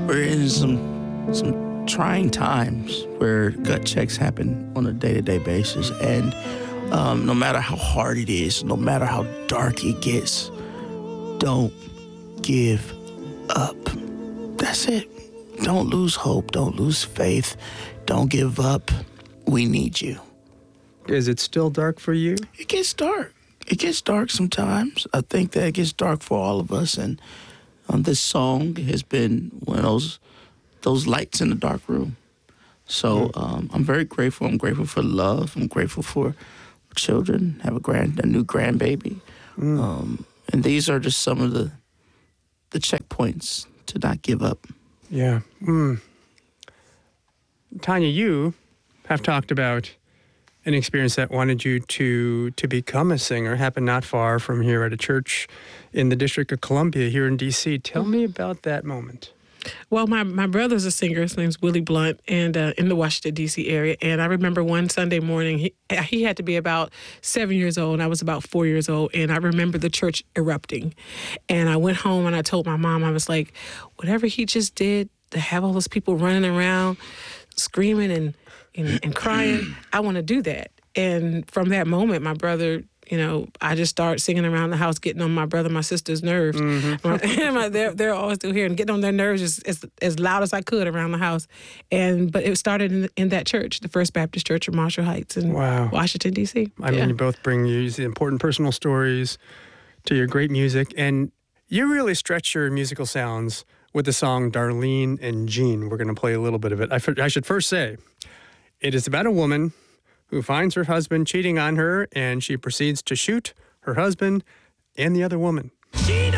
We're in some trying times where gut checks happen on a day-to-day basis, and no matter how hard it is, no matter how dark it gets, don't give up. That's it. Don't lose hope. Don't lose faith. Don't give up. We need you. Is it still dark for you? It gets dark. It gets dark sometimes. I think that it gets dark for all of us, and this song has been one of those lights in the dark room. So I'm very grateful. I'm grateful for love. I'm grateful for children. Have a new grandbaby. And these are just some of the checkpoints to not give up. Yeah. Tanya, you have talked about an experience that wanted you to become a singer. Happened not far from here at a church in the District of Columbia here in D.C. Tell me about that moment. Well, my brother's a singer. His name's Willie Blunt, and in the Washington, D.C. area. And I remember one Sunday morning, he had to be about 7 years old, and I was about 4 years old. And I remember the church erupting. And I went home, and I told my mom, I was like, whatever he just did, to have all those people running around, screaming and crying, I want to do that. And from that moment, my brother, I just started singing around the house, getting on my brother, my sister's nerves. They're always still here, and getting on their nerves as loud as I could around the house. But it started in that church, the First Baptist Church of Marshall Heights in Washington, D.C. I mean, you both bring these important personal stories to your great music, and you really stretch your musical sounds with the song Darlene and Jean. We're going to play a little bit of it. I should first say, it is about a woman who finds her husband cheating on her, and she proceeds to shoot her husband and the other woman.